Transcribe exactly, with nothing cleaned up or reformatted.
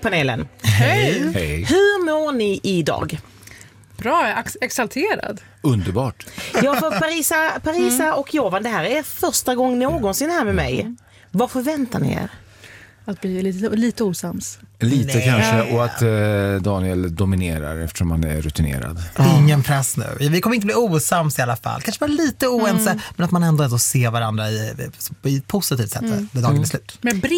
panelen. Hej. Hej. Hur mår ni idag? Bra, jag är ex- exalterad. Underbart. Ja, för Parisa, Parisa mm. och Jovan, det här är första gången någonsin här med mig. Mm. Vad förväntar ni er? Att bli lite, lite osams. Lite Nej. kanske, och att eh, Daniel dominerar eftersom han är rutinerad. Ingen press nu. Vi kommer inte bli osams i alla fall. Kanske bara lite oense, mm. men att man ändå, ändå ser varandra i, i ett positivt sätt mm. när dagen är slut. Men